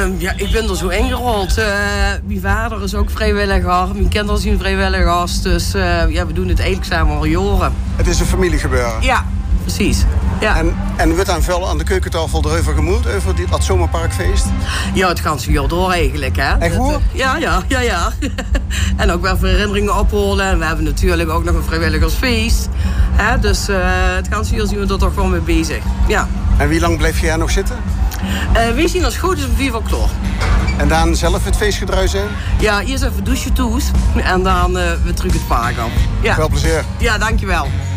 Ja, ik ben er zo ingerold. Mijn vader is ook vrijwilliger. Mijn kinderen zijn vrijwilligers. Dus ja, we doen het eigenlijk samen al jaren. Het is een familiegebeuren. Ja, precies. Ja. En wordt dan veel aan de keukentafel erover gemoeld, over dat zomerparkfeest? Ja, het ganse jaar door eigenlijk, hè. Echt waar? Ja. En ook wel herinneringen opholen. En we hebben natuurlijk ook nog een vrijwilligersfeest. Hè? Dus het ganse jaar zijn we er toch wel mee bezig. Ja. En wie lang blijf je hier nog zitten? We zien als het goed is om 4 uur klaar. En dan zelf het feestgedruis in? Ja, eerst even douchen toe. En dan weer terug het park op. Ja. Veel plezier. Ja, dankjewel.